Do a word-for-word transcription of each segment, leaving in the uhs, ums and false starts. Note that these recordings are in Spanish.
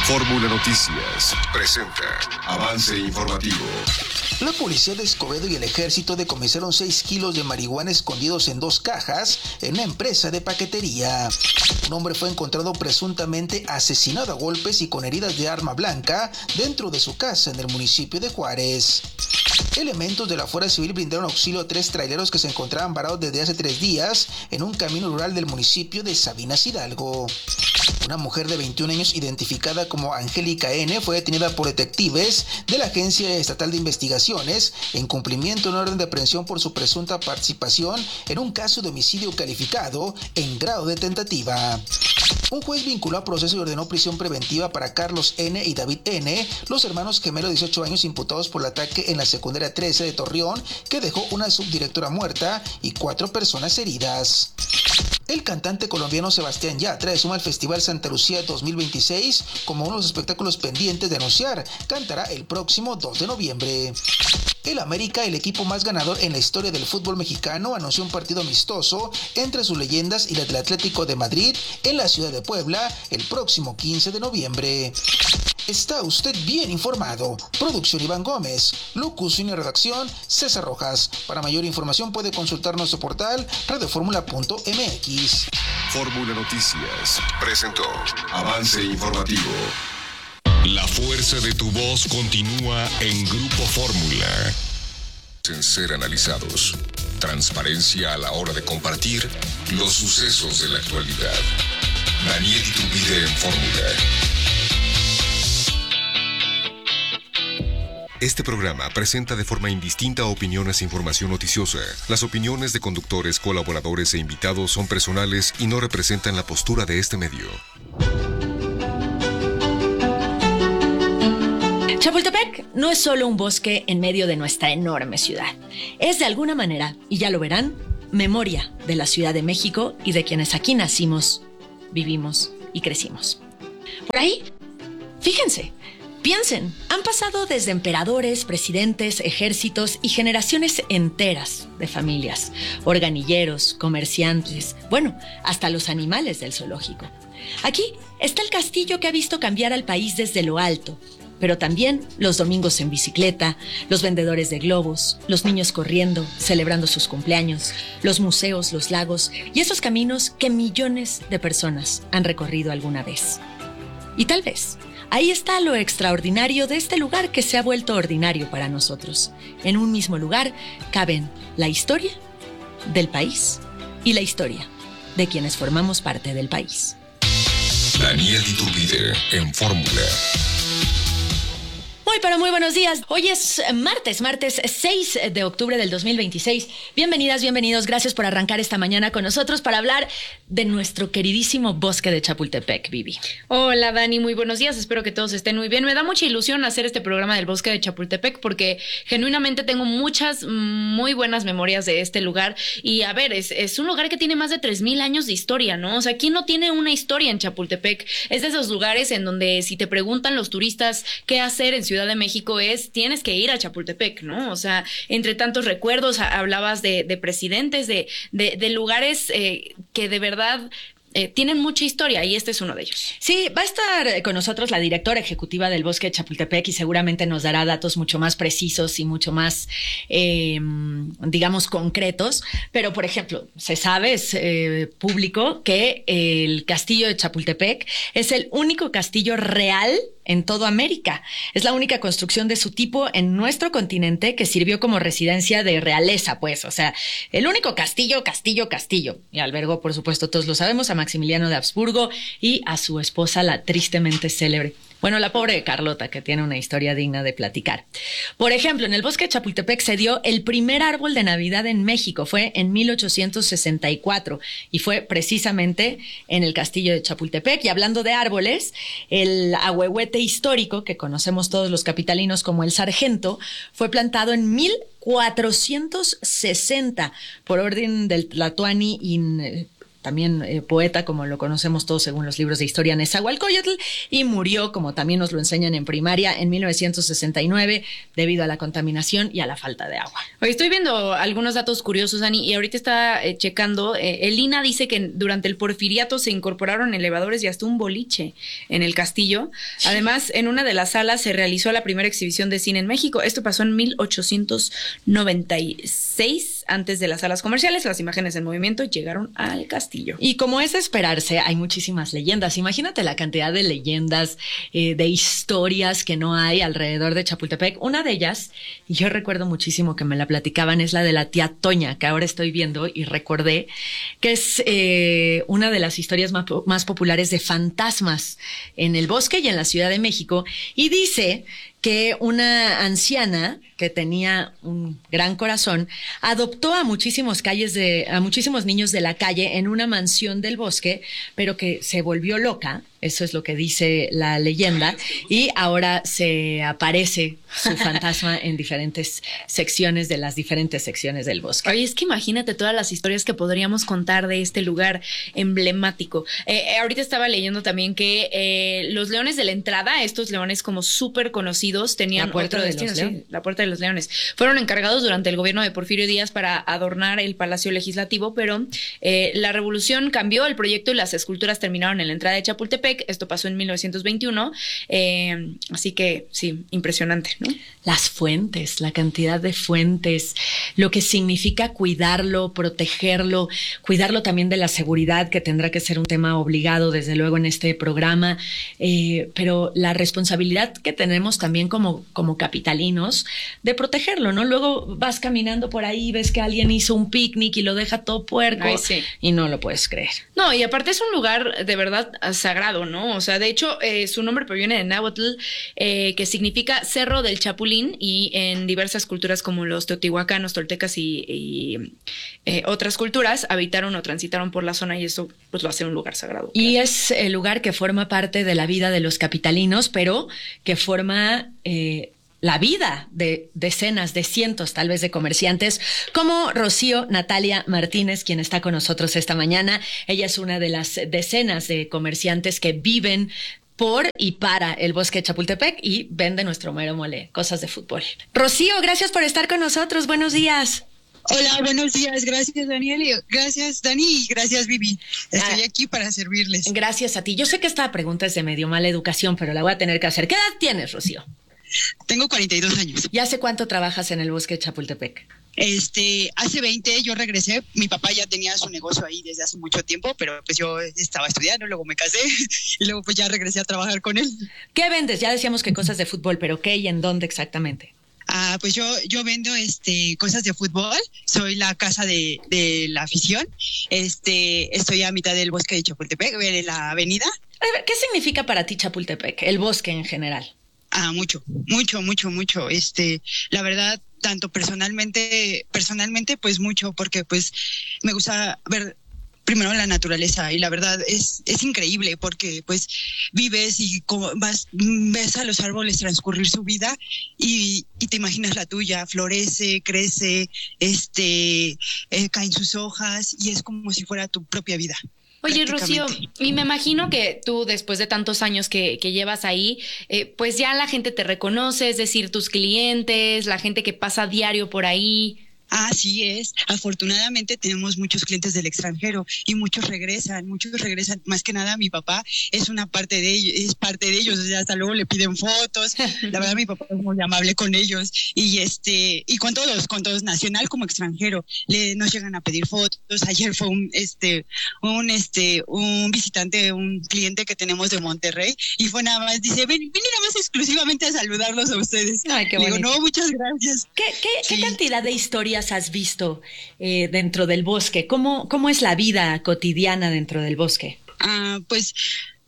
Fórmula Noticias presenta Avance Informativo. La policía de Escobedo y el ejército decomisaron seis kilos de marihuana escondidos en dos cajas en una empresa de paquetería. Un hombre fue encontrado presuntamente asesinado a golpes y con heridas de arma blanca dentro de su casa en el municipio de Juárez. Elementos de la Fuerza Civil brindaron auxilio a tres traileros que se encontraban varados desde hace tres días en un camino rural del municipio de Sabinas, Hidalgo. Una mujer de veintiún años identificada como Angélica N. fue detenida por detectives de la Agencia Estatal de Investigaciones en cumplimiento de una orden de aprehensión por su presunta participación en un caso de homicidio calificado en grado de tentativa. Un juez vinculó a proceso y ordenó prisión preventiva para Carlos N. y David N., los hermanos gemelos de dieciocho años imputados por el ataque en la secundaria trece de Torreón, que dejó una subdirectora muerta y cuatro personas heridas. El cantante colombiano Sebastián Yatra suma al Festival Santa Lucía dos mil veintiséis como uno de los espectáculos pendientes de anunciar. Cantará el próximo dos de noviembre. El América, el equipo más ganador en la historia del fútbol mexicano, anunció un partido amistoso entre sus leyendas y las del Atlético de Madrid en la ciudad de Puebla el próximo quince de noviembre. Está usted bien informado. Producción Iván Gómez. Locución y redacción César Rojas. Para mayor información puede consultar nuestro portal radioformula punto m x. Fórmula Noticias presentó Avance Informativo. La fuerza de tu voz continúa en Grupo Fórmula. En ser analizados. Transparencia a la hora de compartir los sucesos de la actualidad. Daniel Iturbide en Fórmula. Este programa presenta de forma indistinta opiniones e información noticiosa. Las opiniones de conductores, colaboradores e invitados son personales y no representan la postura de este medio. Chapultepec no es solo un bosque en medio de nuestra enorme ciudad. Es de alguna manera, y ya lo verán, memoria de la Ciudad de México y de quienes aquí nacimos, vivimos y crecimos. Por ahí, fíjense, piensen, han pasado desde emperadores, presidentes, ejércitos y generaciones enteras de familias, organilleros, comerciantes, bueno, hasta los animales del zoológico. Aquí está el castillo que ha visto cambiar al país desde lo alto, pero también los domingos en bicicleta, los vendedores de globos, los niños corriendo, celebrando sus cumpleaños, los museos, los lagos y esos caminos que millones de personas han recorrido alguna vez. Y tal vez ahí está lo extraordinario de este lugar que se ha vuelto ordinario para nosotros. En un mismo lugar caben la historia del país y la historia de quienes formamos parte del país. Daniel Iturbide en Fórmula. Muy, pero muy buenos días. Hoy es martes, martes seis de octubre del dos mil veintiséis. Bienvenidas, bienvenidos. Gracias por arrancar esta mañana con nosotros para hablar de nuestro queridísimo bosque de Chapultepec, Vivi. Hola, Dani. Muy buenos días. Espero que todos estén muy bien. Me da mucha ilusión hacer este programa del bosque de Chapultepec porque genuinamente tengo muchas muy buenas memorias de este lugar. Y a ver, es, es un lugar que tiene más de tres mil años de historia, ¿no? O sea, ¿quién no tiene una historia en Chapultepec? Es de esos lugares en donde si te preguntan los turistas qué hacer en Ciudad de México es, tienes que ir a Chapultepec, ¿no? O sea, entre tantos recuerdos, hablabas de, de presidentes, de, de, de lugares eh, que de verdad eh, tienen mucha historia y este es uno de ellos. Sí, va a estar con nosotros la directora ejecutiva del Bosque de Chapultepec y seguramente nos dará datos mucho más precisos y mucho más, eh, digamos, concretos. Pero, por ejemplo, se sabe, es eh, público, que el castillo de Chapultepec es el único castillo real en toda América. Es la única construcción de su tipo en nuestro continente que sirvió como residencia de realeza, pues. O sea, el único castillo, castillo, castillo. Y albergó, por supuesto, todos lo sabemos, a Maximiliano de Habsburgo y a su esposa, la tristemente célebre, bueno, la pobre Carlota, que tiene una historia digna de platicar. Por ejemplo, en el bosque de Chapultepec se dio el primer árbol de Navidad en México. Fue en mil ochocientos sesenta y cuatro y fue precisamente en el castillo de Chapultepec. Y hablando de árboles, el ahuehuete histórico, que conocemos todos los capitalinos como el Sargento, fue plantado en mil cuatrocientos sesenta por orden del Tlatoani in también eh, poeta, como lo conocemos todos según los libros de historia, Nezahualcóyotl, y murió, como también nos lo enseñan en primaria, en mil novecientos sesenta y nueve, debido a la contaminación y a la falta de agua. Hoy estoy viendo algunos datos curiosos, Dani, y ahorita está eh, checando. Eh, el I N A dice que durante el Porfiriato se incorporaron elevadores y hasta un boliche en el castillo. Sí. Además, en una de las salas se realizó la primera exhibición de cine en México. Esto pasó en mil ochocientos noventa y seis, antes de las salas comerciales. Las imágenes en movimiento llegaron al castillo. Y como es de esperarse, hay muchísimas leyendas. Imagínate la cantidad de leyendas, eh, de historias que no hay alrededor de Chapultepec. Una de ellas, y yo recuerdo muchísimo que me la platicaban, es la de la tía Toña, que ahora estoy viendo y recordé, que es eh, una de las historias más, más populares de fantasmas en el bosque y en la Ciudad de México. Y dice que una anciana que tenía un gran corazón adoptó a muchísimos calles de, a muchísimos niños de la calle en una mansión del bosque, pero que se volvió loca, eso es lo que dice la leyenda, y ahora se aparece su fantasma en diferentes secciones de las diferentes secciones del bosque. Oye, es que imagínate todas las historias que podríamos contar de este lugar emblemático. Eh, eh, ahorita estaba leyendo también que eh, los leones de la entrada, estos leones como súper conocidos, tenían la puerta otro de destino, los sí, la puerta de los leones. Fueron encargados durante el gobierno de Porfirio Díaz para adornar el Palacio Legislativo, pero eh, la revolución cambió el proyecto y las esculturas terminaron en la entrada de Chapultepec. Esto pasó en mil novecientos veintiuno, eh, así que sí, impresionante, ¿no? Las fuentes, la cantidad de fuentes, lo que significa cuidarlo, protegerlo, cuidarlo también de la seguridad, que tendrá que ser un tema obligado desde luego en este programa, eh, pero la responsabilidad que tenemos también como, como capitalinos de protegerlo, ¿no? Luego vas caminando por ahí, ves que alguien hizo un picnic y lo deja todo puerco. Ay, sí. Y no lo puedes creer. No, y aparte es un lugar de verdad sagrado, ¿no? O sea, de hecho, eh, su nombre proviene de náhuatl, eh, que significa Cerro del Chapulín, y en diversas culturas como los teotihuacanos, toltecas y, y eh, otras culturas habitaron o transitaron por la zona, y eso pues lo hace un lugar sagrado. Y claro, es el lugar que forma parte de la vida de los capitalinos, pero que forma eh, la vida de decenas, de cientos tal vez de comerciantes, como Rocío Natalia Martínez, quien está con nosotros esta mañana. Ella es una de las decenas de comerciantes que viven por y para el bosque de Chapultepec y vende nuestro mero mole, cosas de fútbol. Rocío, gracias por estar con nosotros. Buenos días. Hola, buenos días. Gracias, Daniel. Gracias, Dani. Y gracias, Vivi. Estoy ah, aquí para servirles. Gracias a ti. Yo sé que esta pregunta es de medio mala educación, pero la voy a tener que hacer. ¿Qué edad tienes, Rocío? Tengo cuarenta y dos años. ¿Y hace cuánto trabajas en el bosque de Chapultepec? Este, hace veinte yo regresé. Mi papá ya tenía su negocio ahí desde hace mucho tiempo, pero pues yo estaba estudiando, luego me casé y luego pues ya regresé a trabajar con él. ¿Qué vendes? Ya decíamos que cosas de fútbol, pero ¿qué y en dónde exactamente? Ah, pues yo, yo vendo este cosas de fútbol, soy la casa de, de la afición, este, estoy a mitad del bosque de Chapultepec, en la avenida. ¿Qué significa para ti Chapultepec, el bosque en general? Ah, mucho, mucho, mucho, mucho. Este, la verdad, tanto personalmente, personalmente, pues mucho, porque pues me gusta ver primero la naturaleza, y la verdad es, es increíble porque pues vives y como vas, ves a los árboles transcurrir su vida y, y te imaginas la tuya, florece, crece, este, eh, caen sus hojas y es como si fuera tu propia vida. Oye, Rocío, y me imagino que tú, después de tantos años que, que llevas ahí, eh, pues ya la gente te reconoce, es decir, tus clientes, la gente que pasa diario por ahí. Así es, afortunadamente tenemos muchos clientes del extranjero y muchos regresan, muchos regresan, más que nada mi papá es una parte de ellos, es parte de ellos, o sea, hasta luego le piden fotos, la verdad mi papá es muy amable con ellos y este, y con todos, con todos, nacional como extranjero, le, nos llegan a pedir fotos. Ayer fue un, este, un, este, un visitante, un cliente que tenemos de Monterrey y fue nada más, dice, ven, vine nada más exclusivamente a saludarlos a ustedes. Ay, qué bonito. Digo, no, muchas gracias. ¿Qué, qué, sí. ¿Qué cantidad de historias has visto eh, dentro del bosque? ¿Cómo, ¿Cómo es la vida cotidiana dentro del bosque? Ah, pues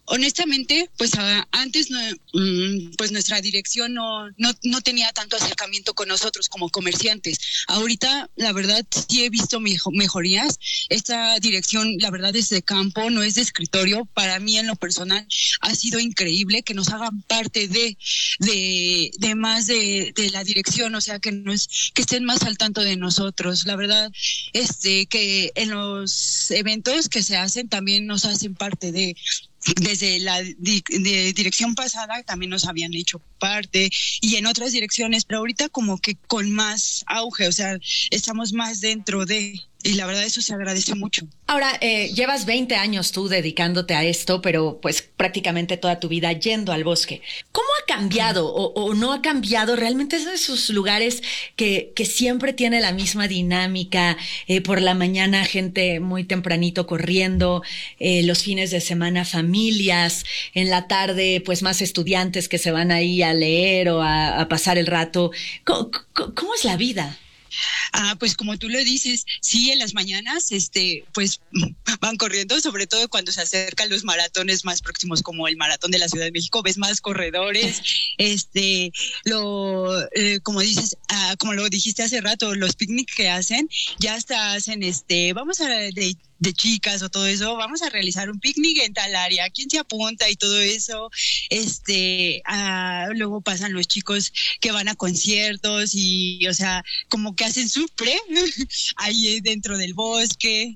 honestamente, pues a, antes no, pues nuestra dirección no, no, no tenía tanto acercamiento con nosotros como comerciantes. Ahorita, la verdad, sí he visto mejo, mejorías. Esta dirección, la verdad, es de campo, no es de escritorio. Para mí, en lo personal, ha sido increíble que nos hagan parte de, de, de más de, de la dirección, o sea, que nos, que estén más al tanto de nosotros. La verdad, este, que en los eventos que se hacen también nos hacen parte de, desde la di- de dirección pasada también nos habían hecho parte y en otras direcciones, pero ahorita como que con más auge, o sea, estamos más dentro de, y la verdad eso se agradece mucho. Ahora, eh, llevas veinte años tú dedicándote a esto, pero pues prácticamente toda tu vida yendo al bosque. ¿Cómo ha cambiado o, o no ha cambiado? Realmente es de esos lugares que, que siempre tiene la misma dinámica, eh, por la mañana gente muy tempranito corriendo, eh, los fines de semana familias, en la tarde pues más estudiantes que se van ahí a leer o a, a pasar el rato. ¿Cómo, cómo, cómo es la vida? Ah, pues como tú lo dices, sí, en las mañanas, este, pues van corriendo, sobre todo cuando se acercan los maratones más próximos, como el maratón de la Ciudad de México, ves más corredores, este, lo, eh, como dices, ah, como lo dijiste hace rato, los picnic que hacen, ya hasta hacen, este, vamos a de, de chicas o todo eso, vamos a realizar un picnic en tal área, ¿quién se apunta? Y todo eso, este, ah, luego pasan los chicos que van a conciertos y, o sea, como que hacen su pre ahí dentro del bosque,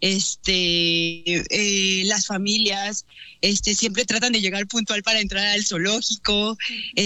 este, eh, las familias, este, siempre tratan de llegar puntual para entrar al zoológico,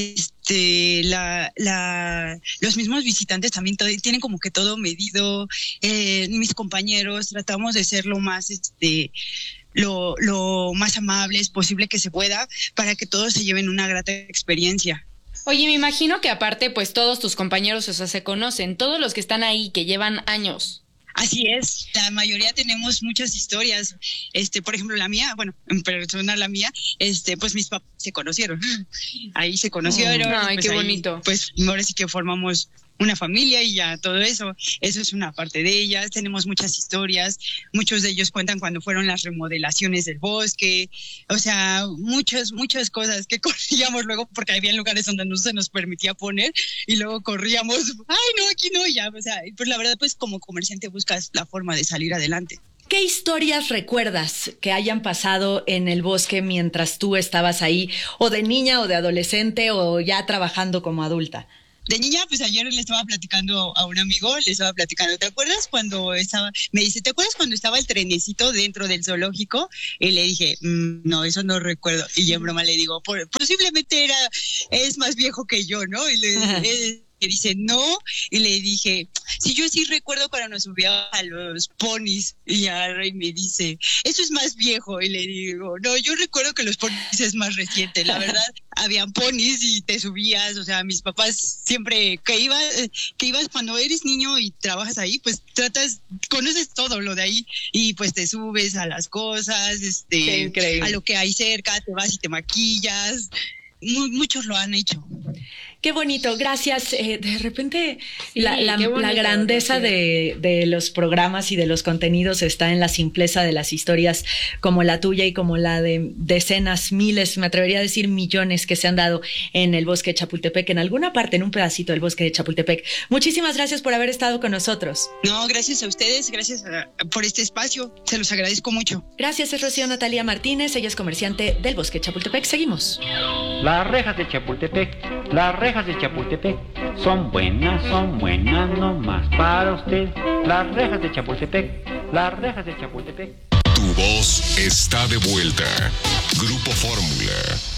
este, la, la, los mismos visitantes también todo, tienen como que todo medido, eh, mis compañeros tratamos de ser lo más, este, lo, lo más amables posible que se pueda para que todos se lleven una grata experiencia. Oye, me imagino que aparte, pues todos tus compañeros, o sea, se conocen, todos los que están ahí, que llevan años. Así es, la mayoría tenemos muchas historias, este, por ejemplo, la mía, bueno, en persona la mía, este, pues mis papás se conocieron, ahí se conocieron. Ay, pues qué ahí, bonito. Pues ahora sí que formamos una familia y ya todo eso, eso es una parte de ellas, tenemos muchas historias, muchos de ellos cuentan cuando fueron las remodelaciones del bosque, o sea, muchas, muchas cosas que corríamos luego porque había lugares donde no se nos permitía poner y luego corríamos, ay no, aquí no, ya, o sea, pues la verdad pues como comerciante buscas la forma de salir adelante. ¿Qué historias recuerdas que hayan pasado en el bosque mientras tú estabas ahí, o de niña o de adolescente o ya trabajando como adulta? De niña, pues ayer le estaba platicando a un amigo, le estaba platicando, ¿te acuerdas cuando estaba, me dice, ¿te acuerdas cuando estaba el trenecito dentro del zoológico? Y le dije, mmm, no, eso no recuerdo. Y yo en broma le digo, Por, posiblemente era, es más viejo que yo, ¿no? Y le eh, me dice, no, y le dije, sí, yo sí recuerdo cuando nos subíamos a los ponis, y ahora me dice, eso es más viejo, y le digo, no, yo recuerdo que los ponis es más reciente, la verdad, habían ponis y te subías, o sea, mis papás siempre, que ibas, que ibas cuando eres niño y trabajas ahí, pues tratas, conoces todo lo de ahí, y pues te subes a las cosas, este, a lo que hay cerca, te vas y te maquillas, muchos lo han hecho. Qué bonito, gracias. Eh, de repente sí, la, la, bonito, la grandeza de, de los programas y de los contenidos está en la simpleza de las historias como la tuya y como la de decenas, miles, me atrevería a decir millones que se han dado en el bosque de Chapultepec, en alguna parte, en un pedacito del bosque de Chapultepec. Muchísimas gracias por haber estado con nosotros. No, gracias a ustedes, gracias a, por este espacio, se los agradezco mucho. Gracias, es Rocío Natalia Martínez, ella es comerciante del bosque de Chapultepec. Seguimos. Las rejas de Chapultepec, las rejas de Chapultepec son buenas, son buenas nomás para usted. Las rejas de Chapultepec, las rejas de Chapultepec. Tu voz está de vuelta. Grupo Fórmula.